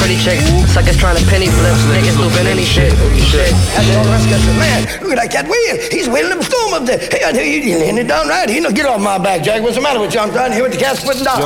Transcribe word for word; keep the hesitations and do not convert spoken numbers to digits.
pretty chicks. Suckers trying to penny flip. Niggas looping any shit. Shit. That's all the rest of us. Man, look at that cat wheel. He's wheeling up storm up there. Hey, I tell you, you're laying it down right. He know, get off my back, Jack. What's the matter with you? I'm trying to hear what the cat's putting down.